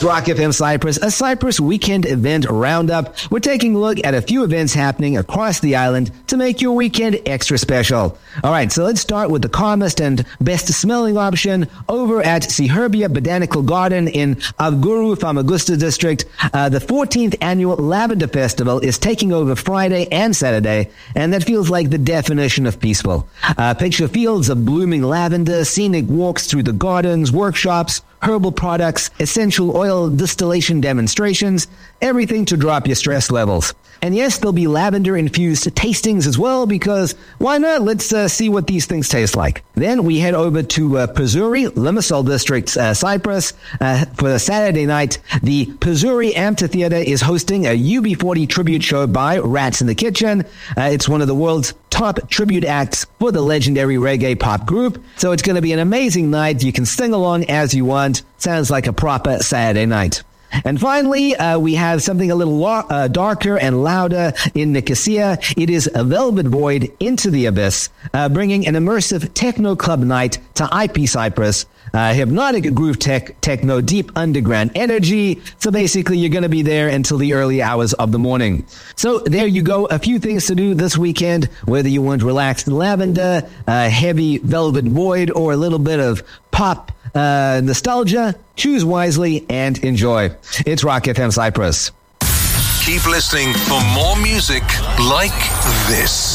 Rock FM Cyprus, a Cyprus weekend event roundup. We're taking a look at a few events happening across the island to make your weekend extra special. All right, so let's start with the calmest and best smelling option over at Siherbia Botanical Garden in Avguru, Famagusta district. The 14th annual Lavender Festival is taking over Friday and Saturday, and that feels like the definition of peaceful. Picture fields of blooming lavender, scenic walks through the gardens, workshops, herbal products, essential oil distillation demonstrations, everything to drop your stress levels. And yes, there'll be lavender-infused tastings as well, because why not? Let's see what these things taste like. Then we head over to Pazuri, Limassol District, Cyprus. For the Saturday night, the Pazuri Amphitheater is hosting a UB40 tribute show by Rats in the Kitchen. It's one of the world's top tribute acts for the legendary reggae pop group. So it's going to be an amazing night. You can sing along as you want. Sounds like a proper Saturday night. And finally, we have something a little darker and louder in Nicosia. It is a Velvet Void Into the Abyss, bringing an immersive techno club night to IP Cyprus. Hypnotic groove techno, deep underground energy. So basically, you're going to be there until the early hours of the morning. So there you go. A few things to do this weekend, whether you want relaxed lavender, heavy Velvet Void, or a little bit of pop nostalgia. Choose wisely and enjoy. It's Rock FM Cyprus. Keep listening for more music like this.